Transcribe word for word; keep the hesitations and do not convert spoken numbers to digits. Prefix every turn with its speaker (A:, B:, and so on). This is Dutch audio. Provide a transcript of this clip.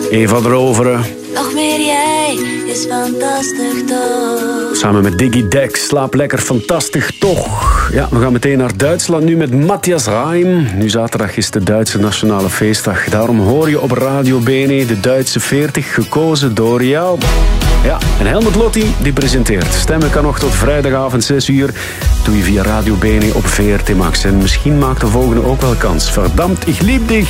A: Eva de Rovere.
B: Nog meer jij is fantastisch toch.
A: Samen met Diggy Dex, slaap lekker fantastisch toch. Ja, we gaan meteen naar Duitsland nu met Matthias Reim. Nu zaterdag is de Duitse Nationale Feestdag. Daarom hoor je op Radio Bene de Duitse veertig gekozen door jou. Ja, en Helmut Lotti die presenteert. Stemmen kan nog tot vrijdagavond zes uur. Doe je via Radio Bene op V R T Max. En misschien maakt de volgende ook wel kans. Verdammt, ik lieb dich.